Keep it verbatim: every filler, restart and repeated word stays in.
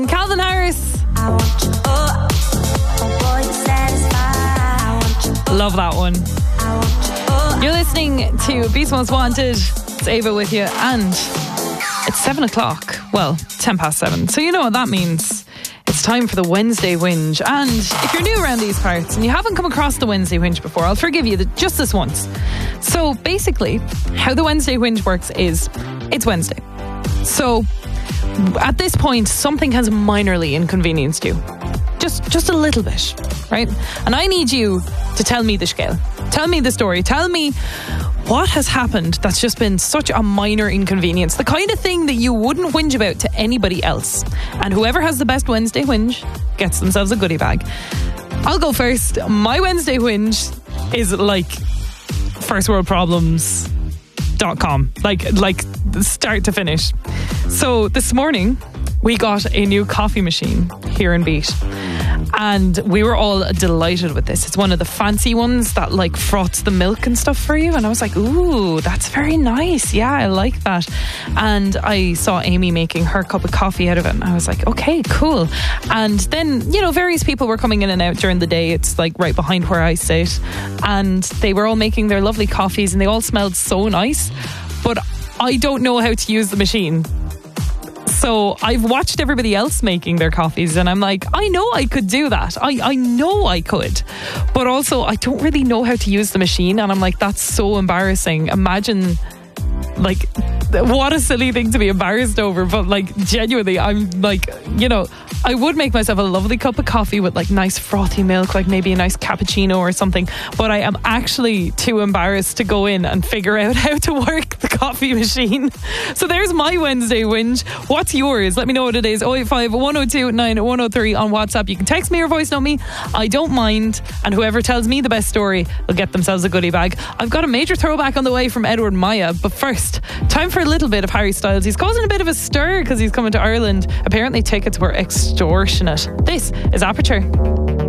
Calvin Harris. Love that one. You're listening to Beast Most Wanted. It's Ava with you, and it's seven o'clock. Well, ten past seven. So you know what that means. It's time for the Wednesday Whinge. And if you're new around these parts and you haven't come across the Wednesday Whinge before, I'll forgive you just this once. So basically, how the Wednesday Whinge works is it's Wednesday. So at this point, something has minorly inconvenienced you. Just, just a little bit, right? And I need you to tell me the scale. Tell me the story. Tell me what has happened that's just been such a minor inconvenience. The kind of thing that you wouldn't whinge about to anybody else. And whoever has the best Wednesday whinge gets themselves a goodie bag. I'll go first. My Wednesday whinge is like first world problems dot com. Like, like start to finish. So this morning, we got a new coffee machine here in Beat. And we were all delighted with this. It's one of the fancy ones that like froths the milk and stuff for you. And I was like, ooh, that's very nice. Yeah, I like that. And I saw Amy making her cup of coffee out of it. And I was like, okay, cool. And then, you know, various people were coming in and out during the day. It's like right behind where I sit. And they were all making their lovely coffees and they all smelled so nice. But I don't know how to use the machine. So I've watched everybody else making their coffees and I'm like, I know I could do that. I, I know I could. But also I don't really know how to use the machine. And I'm like, that's so embarrassing. Imagine, like, what a silly thing to be embarrassed over. But like, genuinely, I'm like, you know, I would make myself a lovely cup of coffee with like nice frothy milk, like maybe a nice cappuccino or something. But I am actually too embarrassed to go in and figure out how to work the coffee machine. So there's my Wednesday whinge. What's yours? Let me know what it is. oh eight five, one oh two, nine one oh three on WhatsApp. You can text me or voice note me. I don't mind. And whoever tells me the best story will get themselves a goodie bag. I've got a major throwback on the way from Edward Maya. But first, time for a little bit of Harry Styles. He's causing a bit of a stir because he's coming to Ireland. Apparently tickets were extortionate. This is Aperture.